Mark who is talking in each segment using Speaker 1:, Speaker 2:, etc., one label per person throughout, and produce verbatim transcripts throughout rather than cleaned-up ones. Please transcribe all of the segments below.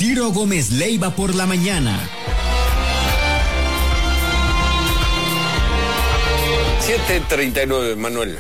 Speaker 1: Ciro Gómez Leiva por la mañana.
Speaker 2: siete treinta y nueve, Manuel.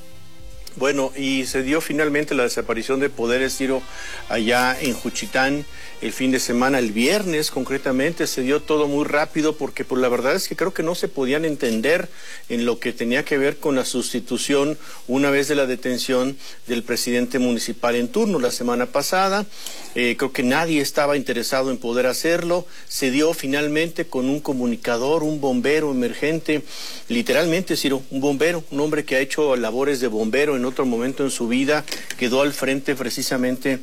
Speaker 3: Bueno, y se dio finalmente la desaparición de poderes, Ciro, allá en Juchitán el fin de semana, el viernes concretamente. Se dio todo muy rápido porque pues la verdad es que creo que no se podían entender en lo que tenía que ver con la sustitución una vez de la detención del presidente municipal en turno la semana pasada. Eh, creo que nadie estaba interesado en poder hacerlo. Se dio finalmente con un comunicador, un bombero emergente, literalmente, Ciro, un bombero, un hombre que ha hecho labores de bombero en otro momento en su vida, quedó al frente precisamente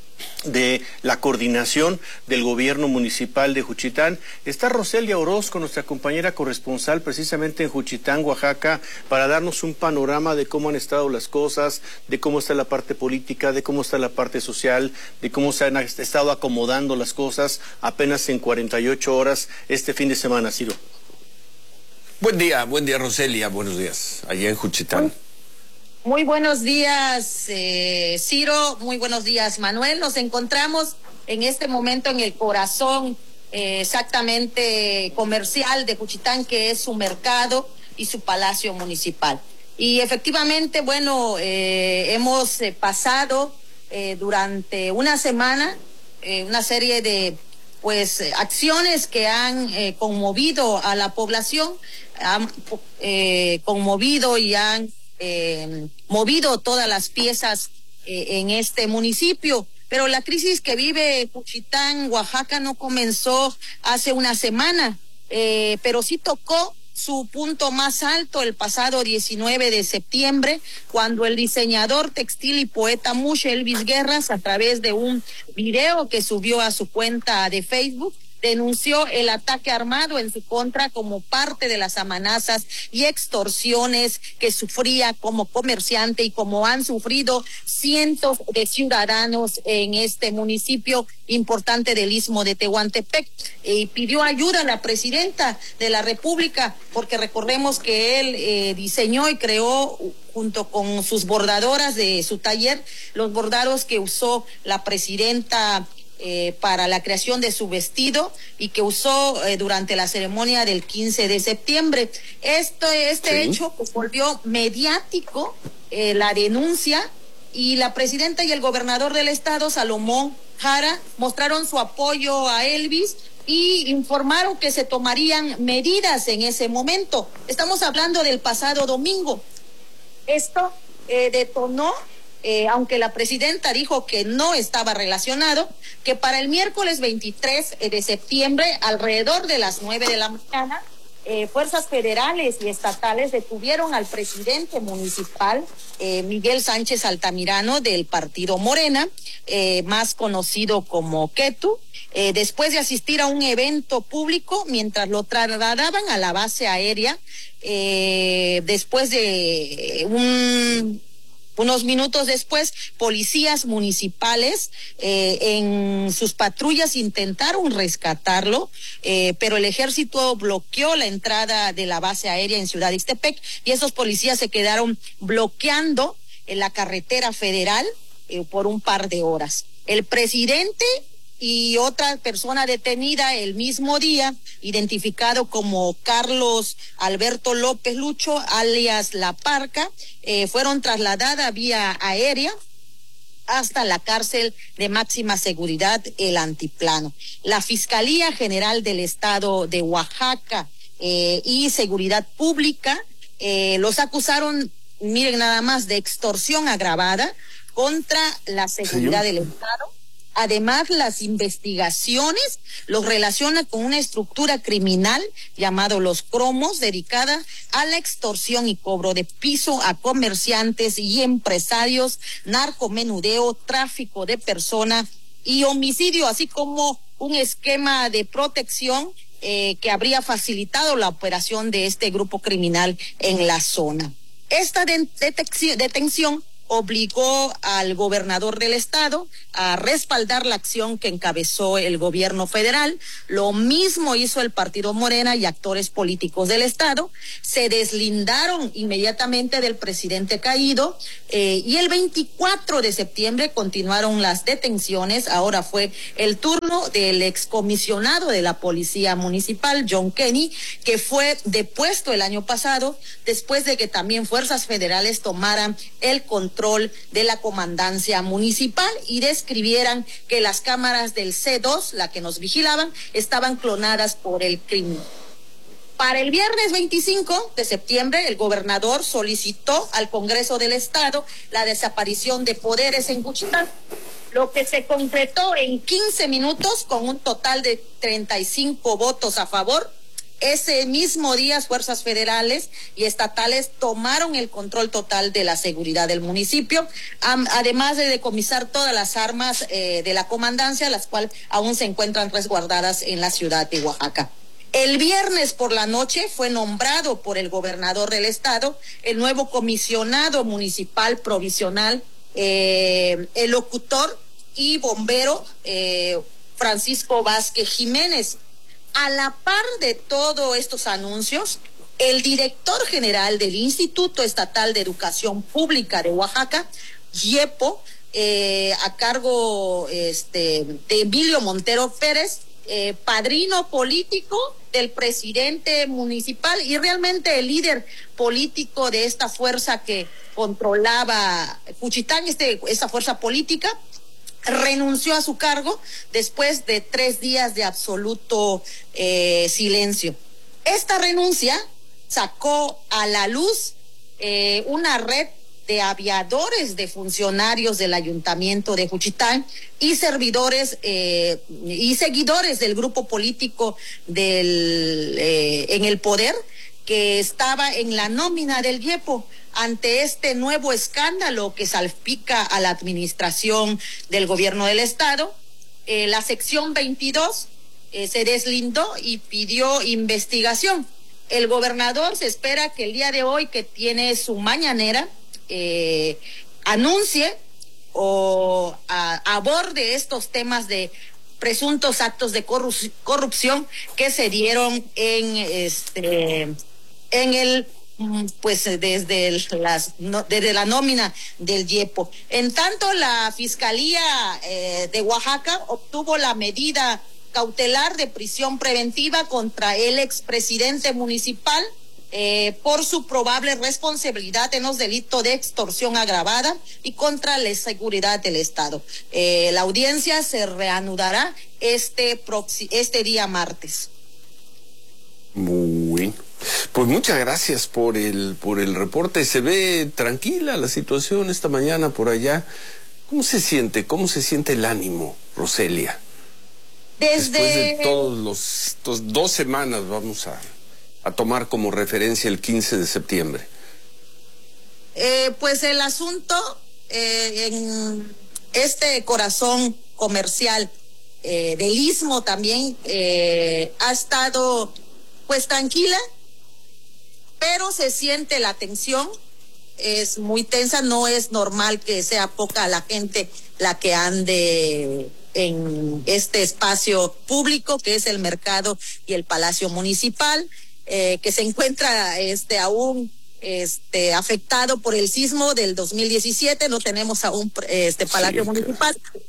Speaker 3: de la coordinación del gobierno municipal de Juchitán. Está Roselia Orozco, nuestra compañera corresponsal precisamente en Juchitán, Oaxaca, para darnos un panorama de cómo han estado las cosas, de cómo está la parte política, de cómo está la parte social, de cómo se han estado acomodando las cosas apenas en cuarenta y ocho horas este fin de semana, Ciro.
Speaker 2: Buen día, buen día, Roselia, buenos días, allá en Juchitán.
Speaker 4: Muy buenos días, eh, Ciro, muy buenos días, Manuel. Nos encontramos en este momento en el corazón eh, exactamente comercial de Juchitán, que es su mercado y su palacio municipal. Y efectivamente, bueno, eh, hemos eh, pasado eh, durante una semana eh, una serie de pues acciones que han eh, conmovido a la población, han eh, conmovido y han Eh, movido todas las piezas eh, en este municipio, pero la crisis que vive Juchitán, Oaxaca, no comenzó hace una semana, eh, pero sí tocó su punto más alto el pasado diecinueve de septiembre, cuando el diseñador textil y poeta Mush Elvis Guerras, a través de un video que subió a su cuenta de Facebook, denunció el ataque armado en su contra como parte de las amenazas y extorsiones que sufría como comerciante y como han sufrido cientos de ciudadanos en este municipio importante del Istmo de Tehuantepec. Y pidió ayuda a la presidenta de la República, porque recordemos que él eh, diseñó y creó junto con sus bordadoras de su taller los bordados que usó la presidenta Eh, para la creación de su vestido y que usó eh, durante la ceremonia del quince de septiembre. Esto, este sí. hecho pues, volvió mediático eh, la denuncia, y la presidenta y el gobernador del estado, Salomón Jara, mostraron su apoyo a Elvis y informaron que se tomarían medidas en ese momento. Estamos hablando del pasado domingo. Esto eh, detonó Eh, aunque la presidenta dijo que no estaba relacionado, que para el miércoles veintitrés de septiembre, alrededor de las nueve de la mañana, eh, fuerzas federales y estatales detuvieron al presidente municipal, eh, Miguel Sánchez Altamirano, del partido Morena, eh, más conocido como Ketu, eh, después de asistir a un evento público mientras lo trasladaban a la base aérea, eh, después de un... Unos minutos después, policías municipales eh, en sus patrullas intentaron rescatarlo, eh, pero el ejército bloqueó la entrada de la base aérea en Ciudad Ixtepec, y esos policías se quedaron bloqueando en la carretera federal eh, por un par de horas. El presidente y otra persona detenida el mismo día, identificado como Carlos Alberto López Lucho, alias La Parca, eh, fueron trasladadas vía aérea hasta la cárcel de máxima seguridad, el Antiplano. La Fiscalía General del Estado de Oaxaca eh, y Seguridad Pública eh, los acusaron, miren nada más, de extorsión agravada contra la seguridad del Estado. Además, las investigaciones los relacionan con una estructura criminal llamado Los Cromos, dedicada a la extorsión y cobro de piso a comerciantes y empresarios, narcomenudeo, tráfico de personas y homicidio, así como un esquema de protección eh, que habría facilitado la operación de este grupo criminal en la zona. Esta de- detección, detención obligó al gobernador del estado a respaldar la acción que encabezó el gobierno federal. Lo mismo hizo el partido Morena y actores políticos del estado. Se deslindaron inmediatamente del presidente caído eh, y el veinticuatro de septiembre continuaron las detenciones. Ahora fue el turno del excomisionado de la policía municipal, John Kenney, que fue depuesto el año pasado después de que también fuerzas federales tomaran el control de la comandancia municipal y describieran que las cámaras del C dos, la que nos vigilaban, estaban clonadas por el crimen. Para el viernes veinticinco de septiembre, el gobernador solicitó al Congreso del Estado la desaparición de poderes en Juchitán, lo que se concretó en quince minutos con un total de treinta y cinco votos a favor. Ese mismo día, fuerzas federales y estatales tomaron el control total de la seguridad del municipio, además de decomisar todas las armas eh, de la comandancia, las cuales aún se encuentran resguardadas en la ciudad de Oaxaca. El viernes por la noche fue nombrado por el gobernador del estado el nuevo comisionado municipal provisional, eh, el locutor y bombero eh, Francisco Vázquez Jiménez. A la par de todos estos anuncios, el director general del Instituto Estatal de Educación Pública de Oaxaca, IEPO, eh, a cargo este, de Emilio Montero Pérez, eh, padrino político del presidente municipal y realmente el líder político de esta fuerza que controlaba Juchitán, este, esta fuerza política, renunció a su cargo después de tres días de absoluto eh, silencio. Esta renuncia sacó a la luz eh, una red de aviadores de funcionarios del ayuntamiento de Juchitán y servidores eh, y seguidores del grupo político del eh, en el poder que estaba en la nómina del IEPO. Ante este nuevo escándalo que salpica a la administración del gobierno del estado, eh, la sección veintidós eh, se deslindó y pidió investigación. El gobernador se espera que el día de hoy, que tiene su mañanera, eh, anuncie o a, aborde estos temas de presuntos actos de corru- corrupción que se dieron en este en el pues desde el, las no, desde la nómina del IEPO. En tanto, la Fiscalía eh, de Oaxaca obtuvo la medida cautelar de prisión preventiva contra el expresidente municipal eh, por su probable responsabilidad en los delitos de extorsión agravada y contra la seguridad del Estado. Eh, la audiencia se reanudará este proxi- este día martes.
Speaker 2: Muy bien. Pues muchas gracias por el por el reporte. Se ve tranquila la situación esta mañana por allá. ¿Cómo se siente? ¿Cómo se siente el ánimo, Roselia?
Speaker 4: Desde
Speaker 2: Después de todos los estos dos semanas vamos a, a tomar como referencia el quince de septiembre.
Speaker 4: Eh, pues el asunto eh, en este corazón comercial eh, del Istmo también eh, ha estado pues tranquila, pero se siente la tensión, es muy tensa. No es normal que sea poca la gente la que ande en este espacio público que es el mercado y el Palacio Municipal, eh, que se encuentra este aún este afectado por el sismo del dos mil diecisiete. No tenemos aún este Palacio sí, Municipal. Claro.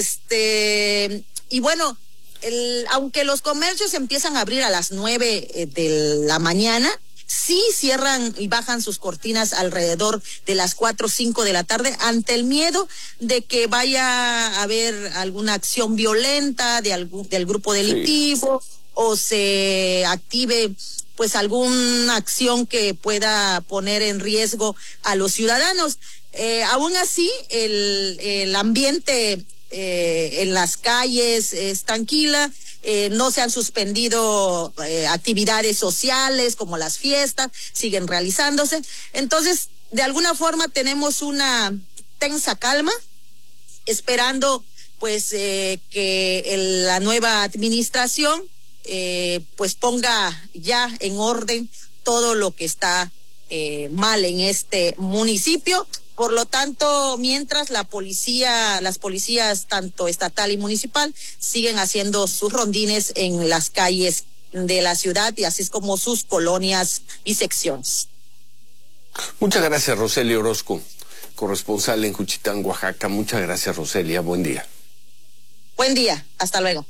Speaker 4: Este y bueno, el, aunque los comercios empiezan a abrir a las nueve eh, de la mañana, sí cierran y bajan sus cortinas alrededor de las cuatro o cinco de la tarde ante el miedo de que vaya a haber alguna acción violenta de algún del grupo delictivo, sí, o se active pues alguna acción que pueda poner en riesgo a los ciudadanos. Eh, aún así, el, el ambiente eh, en las calles es tranquila. Eh, no se han suspendido eh, actividades sociales como las fiestas, siguen realizándose. Entonces, de alguna forma tenemos una tensa calma, esperando pues eh, que el, la nueva administración eh, pues ponga ya en orden todo lo que está eh, mal en este municipio, Por lo tanto, mientras la policía, las policías tanto estatal y municipal siguen haciendo sus rondines en las calles de la ciudad y así es como sus colonias y secciones.
Speaker 2: Muchas gracias, Roselia Orozco, corresponsal en Juchitán, Oaxaca. Muchas gracias, Roselia. Buen día.
Speaker 4: Buen día. Hasta luego.